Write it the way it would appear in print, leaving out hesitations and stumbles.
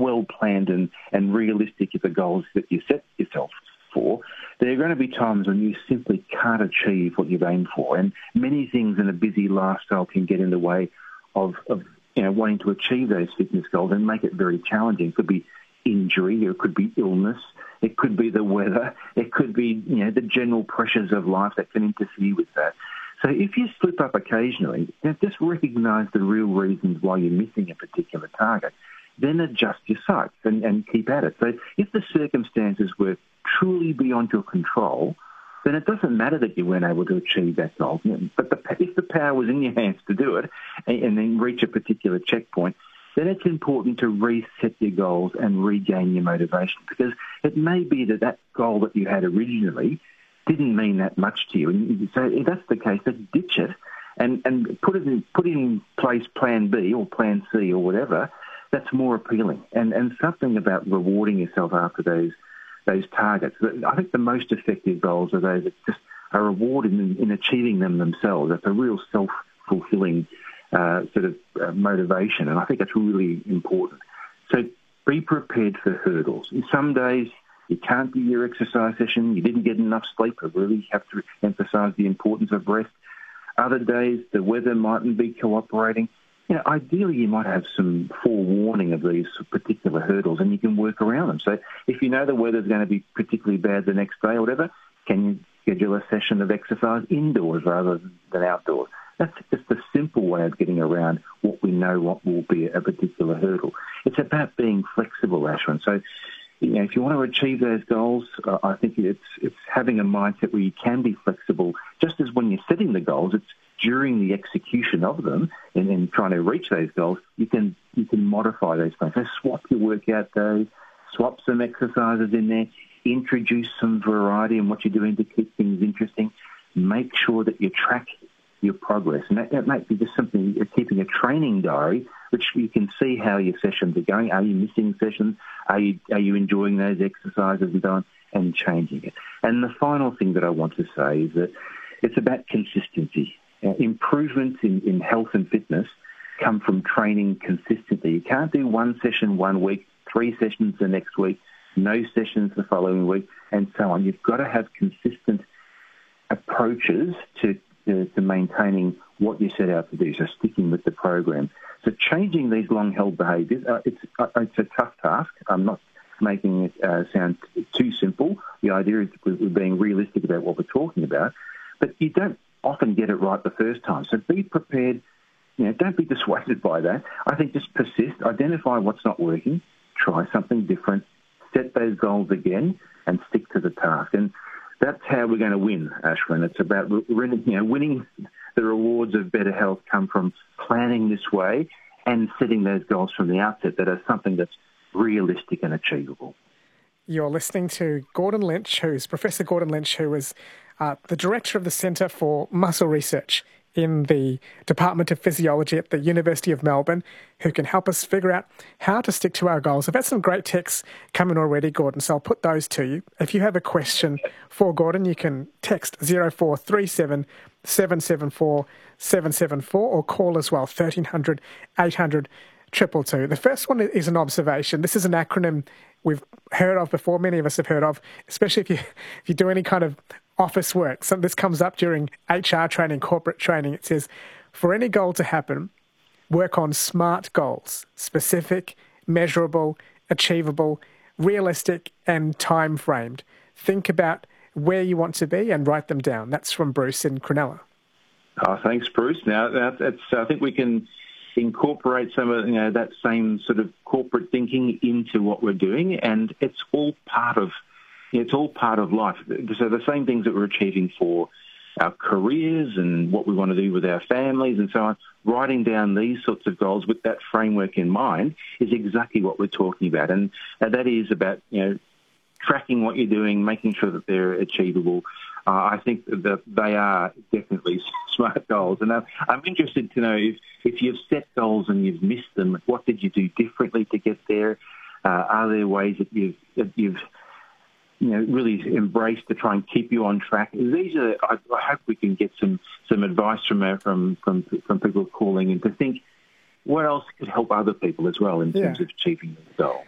well planned and realistic as the goals that you set yourself for, there are going to be times when you simply can't achieve what you've aimed for. And many things in a busy lifestyle can get in the way of wanting to achieve those fitness goals and make it very challenging. It could be injury, it could be illness, it could be the weather, it could be the general pressures of life that can interfere with that. So if you slip up occasionally, just recognise the real reasons why you're missing a particular target, then adjust your sights and keep at it. So if the circumstances were truly beyond your control, then it doesn't matter that you weren't able to achieve that goal. But if the power was in your hands to do it and then reach a particular checkpoint, then it's important to reset your goals and regain your motivation, because it may be that goal that you had originally didn't mean that much to you. And so if that's the case, then ditch it and put in place plan B or plan C or whatever that's more appealing. And something about rewarding yourself after those targets. I think the most effective goals are those that just are rewarded in achieving them themselves. That's a real self-fulfilling motivation, and I think that's really important. So be prepared for hurdles. Some days you can't do your exercise session, you didn't get enough sleep. I really have to emphasise the importance of rest. Other days the weather mightn't be cooperating. Ideally you might have some forewarning of these particular hurdles and you can work around them. So if you know the weather's going to be particularly bad the next day or whatever, can you schedule a session of exercise indoors rather than outdoors? That's just a simple way of getting around what we know what will be a particular hurdle. It's about being flexible, Ashwin. So, if you want to achieve those goals, I think it's having a mindset where you can be flexible. Just as when you're setting the goals, it's during the execution of them and trying to reach those goals, you can modify those things. So swap your workout days, swap some exercises in there, introduce some variety in what you're doing to keep things interesting. Make sure that you track your progress. And that might be just something, keeping a training diary, which you can see how your sessions are going. Are you missing sessions? Are you enjoying those exercises and so on, and changing it? And the final thing that I want to say is that it's about consistency. Improvements in health and fitness come from training consistently. You can't do one session one week, 3 sessions the next week, no sessions the following week, and so on. You've got to have consistent approaches to maintaining what you set out to do, so sticking with the program. So changing these long-held behaviours, it's a tough task. I'm not making it sound too simple. The idea is we're being realistic about what we're talking about, but you don't often get it right the first time. So be prepared. Don't be dissuaded by that. I think just persist, identify what's not working, try something different, set those goals again, and stick to the task. And that's how we're going to win, Ashwin. It's about winning. The rewards of better health come from planning this way and setting those goals from the outset that are something that's realistic and achievable. You're listening to Gordon Lynch, Professor Gordon Lynch, who is the director of the Centre for Muscle Research in the Department of Physiology at the University of Melbourne, who can help us figure out how to stick to our goals. I've had some great texts coming already, Gordon, so I'll put those to you. If you have a question for Gordon, you can text 0437 774 774 or call as well, 1300 800 222. The first one is an observation. This is an acronym we've heard of before, many of us have heard of, especially if you do any kind of office work. So this comes up during HR training, corporate training. It says, for any goal to happen, work on SMART goals: specific, measurable, achievable, realistic, and time-framed. Think about where you want to be and write them down. That's from Bruce in Cronulla. Oh, thanks, Bruce. Now, I think we can incorporate some of that same sort of corporate thinking into what we're doing, and it's all part of life. So the same things that we're achieving for our careers and what we want to do with our families and so on, writing down these sorts of goals with that framework in mind is exactly what we're talking about. And that is about, tracking what you're doing, making sure that they're achievable. I think that they are definitely SMART goals. And I'm interested to know if you've set goals and you've missed them, what did you do differently to get there? Are there ways that you've really embraced to try and keep you on track? These are. I hope we can get some advice from people calling in to think what else could help other people as well in terms of achieving the goal.